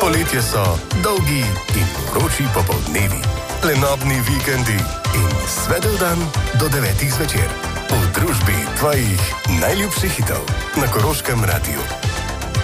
Poletje so dolgi in vroči popoldnevi, lenobni vikendi in svedel dan do 9 zvečer. V družbi tvojih najljubših hitov na Koroškem radiju.